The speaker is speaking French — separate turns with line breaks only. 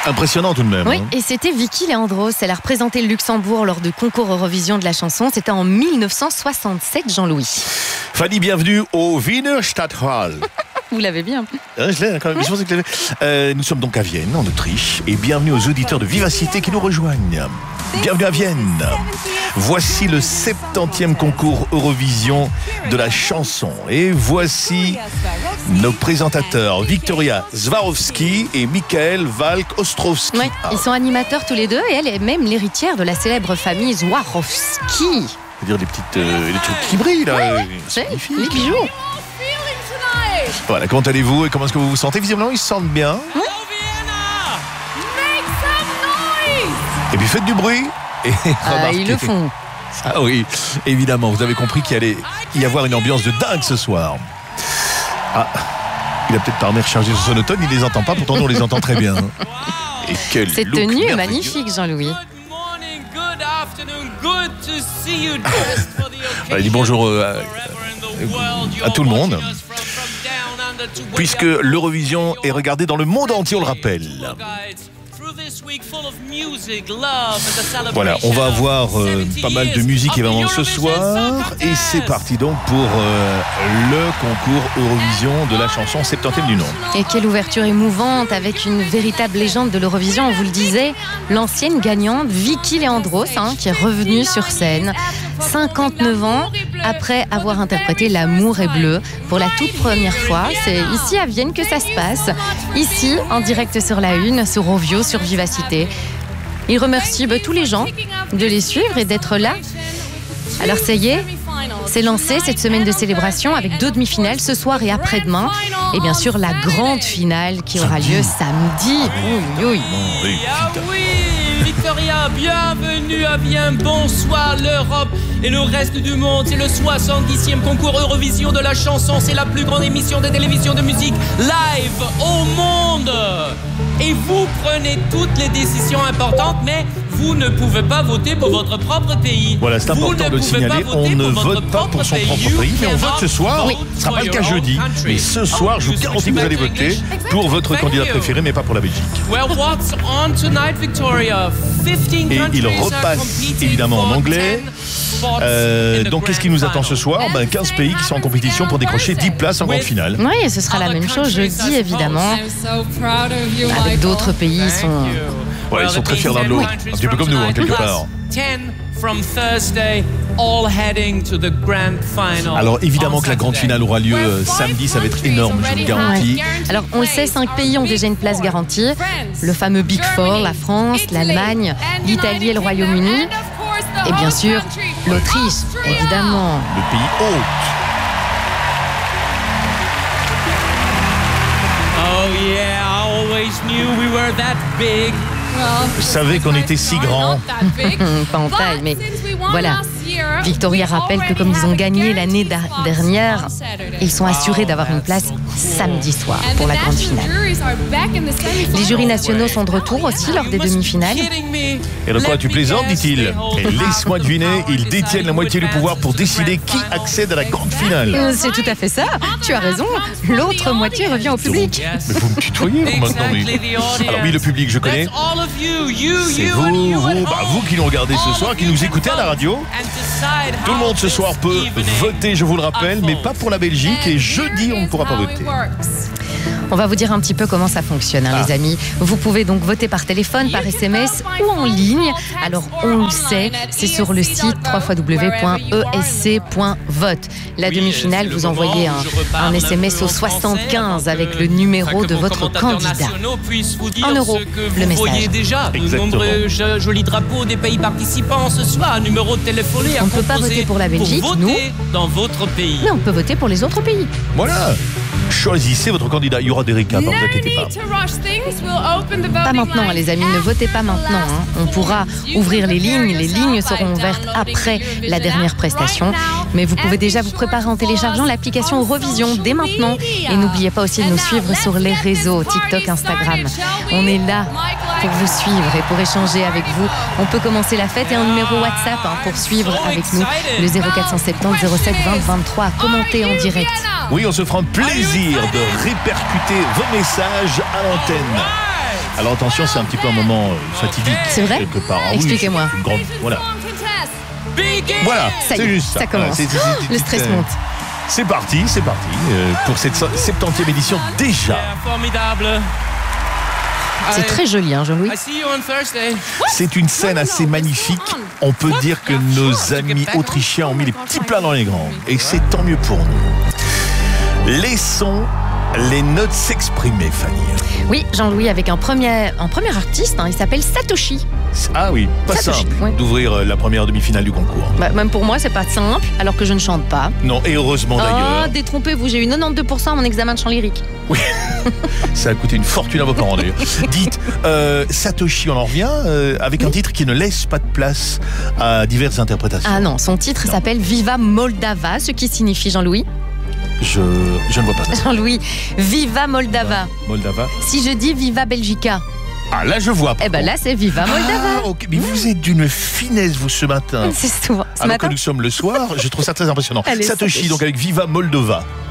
Impressionnant tout de même.
Oui, et c'était Vicky Leandros. Elle a représenté le Luxembourg lors du concours Eurovision de la chanson. C'était en 1967, Jean-Louis.
Fanny, bienvenue au Wiener Stadthalle.
Vous l'avez bien.
Je l'ai quand même. Je pensais que je l'avais. Nous sommes donc à Vienne, en Autriche, et bienvenue aux auditeurs de Vivacité qui nous rejoignent. Bienvenue à Vienne. Voici le 70e concours Eurovision de la chanson. Et voici nos présentateurs, Victoria Swarovski et Michael Walk-Ostrowski.
Oui, ils sont animateurs tous les deux et elle est même l'héritière de la célèbre famille Swarovski.
C'est-à-dire les trucs qui brillent là.
Ouais, les bijoux.
Voilà, comment allez-vous et comment est-ce que vous vous sentez? Visiblement, ils se sentent bien. Et puis faites du bruit. Et
ils le font.
Ah oui, évidemment, vous avez compris qu'il allait y avoir une ambiance de dingue ce soir. Ah, il a peut-être pas rechargé son sonotone, il les entend pas, pourtant nous on les entend très bien. Et quel
Cette
look
tenue est
merveilleux.
magnifique, Jean-Louis.
Il dit bonjour à tout le monde. Puisque l'Eurovision est regardée dans le monde entier, on le rappelle. Voilà, on va avoir pas mal de musique évidemment ce soir. Et c'est parti donc pour le concours Eurovision de la chanson 70e du nom.
Et quelle ouverture émouvante avec une véritable légende de l'Eurovision, on vous le disait, l'ancienne gagnante Vicky Leandros, qui est revenue sur scène 59 ans après avoir interprété L'amour est bleu pour la toute première fois. C'est ici à Vienne que ça se passe, ici en direct sur la Une, sur Rovio, sur Vivacité. Il remercie tous les gens de les suivre et d'être là. Alors ça y est, c'est lancé cette semaine de célébration avec 2 demi-finales ce soir et après-demain. Et bien sûr la grande finale qui aura lieu samedi.
Victoria, bienvenue à Vienne, bonsoir l'Europe et le reste du monde. C'est le 70e concours Eurovision de la chanson. C'est la plus grande émission de télévision de musique live au monde. Et vous prenez toutes les décisions importantes, mais vous ne pouvez pas voter pour votre propre pays.
Voilà, c'est important de le signaler. On ne vote pas pour son propre pays, mais on vote ce soir.
Oui.
Ce ne sera pas le cas jeudi. Mais ce soir, je vous garantis que vous allez voter pour votre candidat préféré, mais pas pour la Belgique.
Well, what's on tonight, Victoria? 15
Et il repasse évidemment en anglais. Donc qu'est-ce qui nous attend ce soir? 15 pays qui sont en compétition pour décrocher 10 places en grande finale.
Oui, et ce sera la même chose jeudi évidemment. Avec d'autres pays,
Voilà, ils sont très fiers l'un de l'autre. Un petit peu comme nous, quelque part. Alors évidemment que la grande finale aura lieu samedi, ça va être énorme, je vous le garantis.
Ouais. Alors on le sait, 5 pays ont déjà une place garantie. Le fameux Big Four, la France, l'Allemagne, l'Italie et le Royaume-Uni. Et bien sûr, l'Autriche, évidemment.
Le pays hôte.
Oh yeah, I always knew we were that big.
Je savais qu'on était si grands.
Pas en taille, mais voilà. Victoria rappelle que comme ils ont gagné l'année dernière, ils sont assurés d'avoir une place samedi soir pour la grande finale. Les jurys nationaux sont de retour aussi lors des demi-finales.
Et de quoi tu plaisantes, dit-il. Et laisse-moi deviner, ils détiennent la moitié du pouvoir pour décider qui accède à la grande finale.
C'est tout à fait ça, tu as raison. L'autre moitié revient au public.
Mais vous me tutoyez vous, maintenant, mais... Alors oui, le public, je connais. C'est vous qui nous regardez ce soir, qui nous écoutez à la radio. Tout le monde ce soir peut voter, je vous le rappelle, mais pas pour la Belgique. Et jeudi, on ne pourra pas voter.
On va vous dire un petit peu comment ça fonctionne, les amis. Vous pouvez donc voter par téléphone, par SMS ou en ligne. Alors, on le sait, c'est sur le site www.esc.vote. La demi-finale, vous envoyez un SMS au 75 avec le numéro de votre candidat. 1 euro, le message.
Vous voyez déjà de nombreux jolis drapeaux des pays participants ce soir, un numéro de téléphoné à
On ne peut pas voter pour la Belgique, nous.
Dans votre pays.
Mais on peut voter pour les autres pays.
Voilà. Choisissez votre candidat. Il y aura des récaps, ne vous inquiétez pas.
Pas maintenant, les amis, ne votez pas maintenant. On pourra ouvrir les lignes. Les lignes seront ouvertes après la dernière prestation. Mais vous pouvez déjà vous préparer en téléchargeant l'application Eurovision dès maintenant. Et n'oubliez pas aussi de nous suivre sur les réseaux, TikTok, Instagram. On est là pour vous suivre et pour échanger avec vous. On peut commencer la fête et un numéro WhatsApp pour suivre avec nous. Le 0470 07 20 23. Commentez en direct.
Oui, on se fera un plaisir de répercuter vos messages à l'antenne. Alors attention, c'est un petit peu un moment fatidique.
C'est vrai ?
Quelque part. Ah,
Expliquez-moi.
Oui, c'est une grande... Voilà,
Ça y
c'est
est,
juste ça.
ça commence.
Voilà,
Le stress monte.
C'est parti, pour cette 70e édition déjà.
Formidable.
C'est très joli, hein, Jean-Louis.
I see you on Thursday.
C'est une scène assez magnifique. On peut dire que nos amis autrichiens ont mis les petits plats dans les grands. Et c'est tant mieux pour nous. Laissons les notes s'exprimer, Fanny.
Oui, Jean-Louis, avec un premier artiste, hein, il s'appelle Satoshi.
Ah oui, pas
Satoshi,
simple
oui.
d'ouvrir la première demi-finale du concours.
Bah, même pour moi, c'est pas simple, alors que je ne chante pas.
Non, et heureusement d'ailleurs.
Oh, détrompez-vous, j'ai eu 92% à mon examen de chant lyrique.
Oui, ça a coûté une fortune à vos parents d'ailleurs. Dites, Satoshi, on en revient, avec un titre qui ne laisse pas de place à diverses interprétations.
Ah non, son titre s'appelle Viva Moldava, ce qui signifie, Jean-Louis.
Je ne vois pas ça.
Jean-Louis, Viva Moldava.
Moldava.
Si je dis Viva Belgica,
Ah là, je vois.
eh ben là, c'est Viva Moldava.
Ah, ok. Mais vous êtes d'une finesse, vous, ce matin.
C'est souvent. Ce
Alors
matin,
que nous sommes le soir, je trouve ça très impressionnant.
Allez,
Satoshi,
Satoshi.
donc avec Viva Moldova.